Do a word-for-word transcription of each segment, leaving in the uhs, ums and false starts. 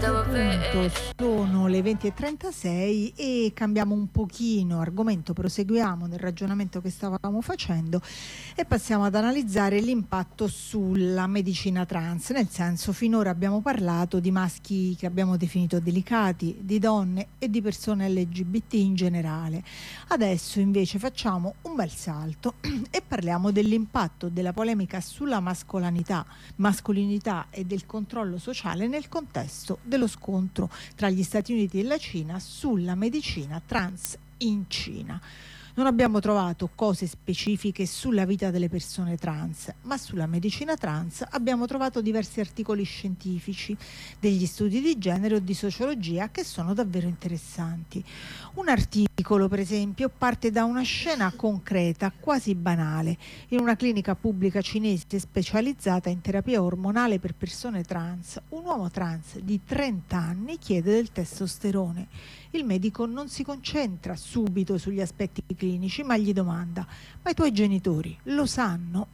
Appunto, sono le venti e trentasei e cambiamo un pochino argomento, proseguiamo nel ragionamento che stavamo facendo e passiamo ad analizzare l'impatto sulla medicina trans, nel senso, finora abbiamo parlato di maschi che abbiamo definito delicati, di donne e di persone L G B T in generale. Adesso invece facciamo un bel salto e parliamo dell'impatto della polemica sulla mascolinità, mascolinità e del controllo sociale nel contesto dello scontro tra gli Stati Uniti e la Cina sulla medicina trans in Cina. Non abbiamo trovato cose specifiche sulla vita delle persone trans, ma sulla medicina trans abbiamo trovato diversi articoli scientifici, degli studi di genere o di sociologia che sono davvero interessanti. Un articolo, per esempio, parte da una scena concreta, quasi banale, in una clinica pubblica cinese specializzata in terapia ormonale per persone trans. Un uomo trans di trenta anni chiede del testosterone. Il medico non si concentra subito sugli aspetti clinici, ma gli domanda: ma i tuoi genitori lo sanno?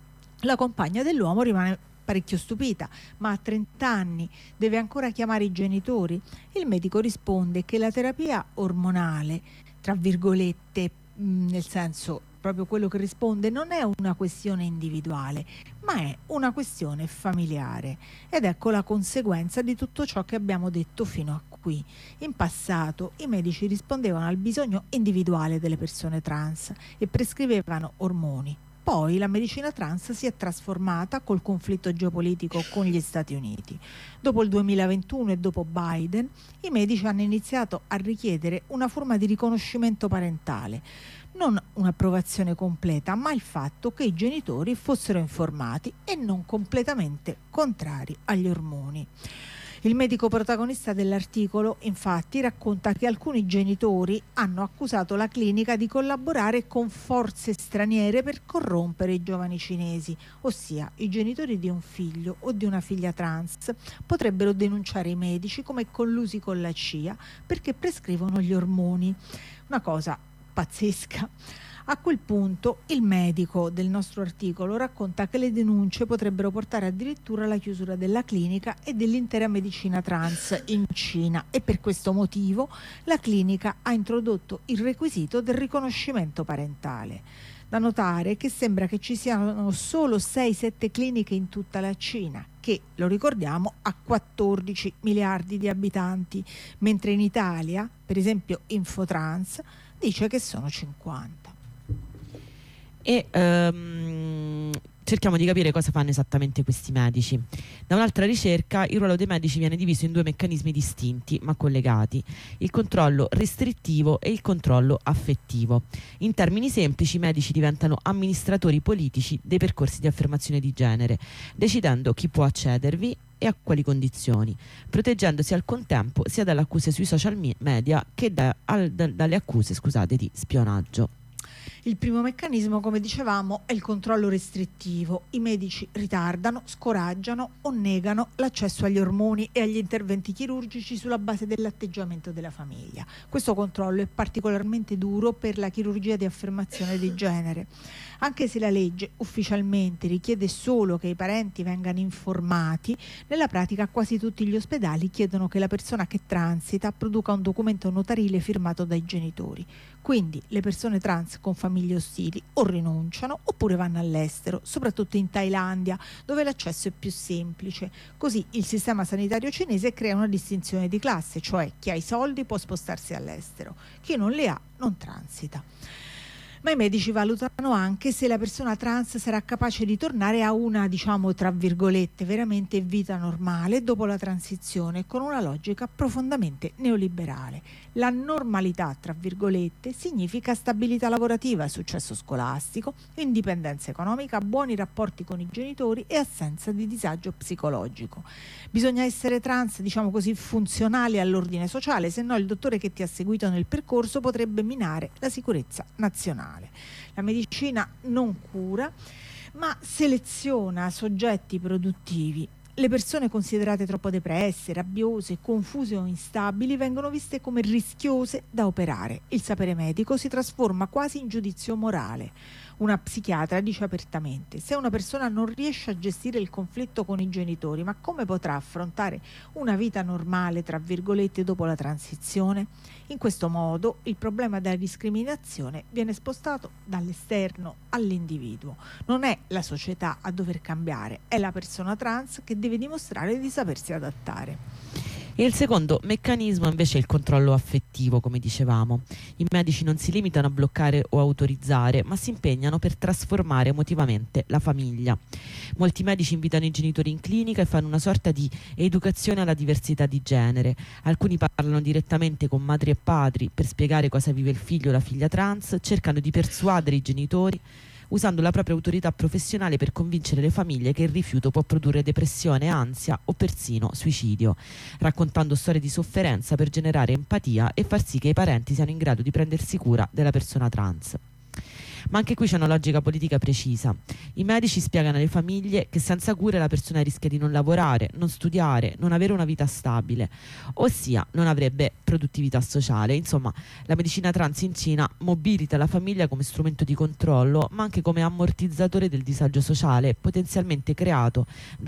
La compagna dell'uomo rimane parecchio stupita, ma a trenta anni deve ancora chiamare i genitori? Il medico risponde che la terapia ormonale, tra virgolette, nel senso proprio quello che risponde, non è una questione individuale, ma è una questione familiare. Ed ecco la conseguenza di tutto ciò che abbiamo detto fino a qui. In passato i medici rispondevano al bisogno individuale delle persone trans e prescrivevano ormoni. Poi la medicina trans si è trasformata col conflitto geopolitico con gli Stati Uniti. Dopo il duemilaventuno e dopo Biden, i medici hanno iniziato a richiedere una forma di riconoscimento parentale. Non un'approvazione completa, ma il fatto che i genitori fossero informati e non completamente contrari agli ormoni. Il medico protagonista dell'articolo, infatti, racconta che alcuni genitori hanno accusato la clinica di collaborare con forze straniere per corrompere i giovani cinesi, ossia i genitori di un figlio o di una figlia trans potrebbero denunciare i medici come collusi con la C I A perché prescrivono gli ormoni. Una cosa pazzesca. A quel punto il medico del nostro articolo racconta che le denunce potrebbero portare addirittura alla chiusura della clinica e dell'intera medicina trans in Cina, e per questo motivo la clinica ha introdotto il requisito del riconoscimento parentale. Da notare che sembra che ci siano solo sei sette cliniche in tutta la Cina, che, lo ricordiamo, ha quattordici miliardi di abitanti, mentre in Italia, per esempio Infotrans, dice che sono cinquanta. E um, cerchiamo di capire cosa fanno esattamente questi medici. Da un'altra ricerca, il ruolo dei medici viene diviso in due meccanismi distinti ma collegati: il controllo restrittivo e il controllo affettivo. In termini semplici, i medici diventano amministratori politici dei percorsi di affermazione di genere, decidendo chi può accedervi e a quali condizioni, proteggendosi al contempo sia dalle accuse sui social media che da, al, da, dalle accuse scusate, di spionaggio. Il primo meccanismo, come dicevamo, è il controllo restrittivo. I medici ritardano, scoraggiano o negano l'accesso agli ormoni e agli interventi chirurgici sulla base dell'atteggiamento della famiglia. Questo controllo è particolarmente duro per la chirurgia di affermazione di genere. Anche se la legge ufficialmente richiede solo che i parenti vengano informati, nella pratica quasi tutti gli ospedali chiedono che la persona che transita produca un documento notarile firmato dai genitori. Quindi le persone trans con famiglie ostili o rinunciano oppure vanno all'estero, soprattutto in Thailandia, dove l'accesso è più semplice. Così il sistema sanitario cinese crea una distinzione di classe, cioè chi ha i soldi può spostarsi all'estero, chi non li ha non transita. Ma i medici valutano anche se la persona trans sarà capace di tornare a una, diciamo tra virgolette, veramente vita normale dopo la transizione, con una logica profondamente neoliberale. La normalità, tra virgolette, significa stabilità lavorativa, successo scolastico, indipendenza economica, buoni rapporti con i genitori e assenza di disagio psicologico. Bisogna essere trans, diciamo così, funzionali all'ordine sociale, se no il dottore che ti ha seguito nel percorso potrebbe minare la sicurezza nazionale. La medicina non cura, ma seleziona soggetti produttivi. Le persone considerate troppo depresse, rabbiose, confuse o instabili vengono viste come rischiose da operare. Il sapere medico si trasforma quasi in giudizio morale. Una psichiatra dice apertamente: se una persona non riesce a gestire il conflitto con i genitori, ma come potrà affrontare una vita normale, tra virgolette, dopo la transizione? In questo modo il problema della discriminazione viene spostato dall'esterno all'individuo. Non è la società a dover cambiare, è la persona trans che deve dimostrare di sapersi adattare. E il secondo meccanismo invece è il controllo affettivo, come dicevamo. I medici non si limitano a bloccare o autorizzare, ma si impegnano per trasformare emotivamente la famiglia. Molti medici invitano i genitori in clinica e fanno una sorta di educazione alla diversità di genere. Alcuni parlano direttamente con madri e padri per spiegare cosa vive il figlio o la figlia trans, cercano di persuadere i genitori usando la propria autorità professionale per convincere le famiglie che il rifiuto può produrre depressione, ansia o persino suicidio, raccontando storie di sofferenza per generare empatia e far sì che i parenti siano in grado di prendersi cura della persona trans. Ma anche qui c'è una logica politica precisa. I medici spiegano alle famiglie che senza cure la persona rischia di non lavorare, non studiare, non avere una vita stabile, ossia non avrebbe produttività sociale. Insomma, la medicina trans in Cina mobilita la famiglia come strumento di controllo, ma anche come ammortizzatore del disagio sociale potenzialmente creato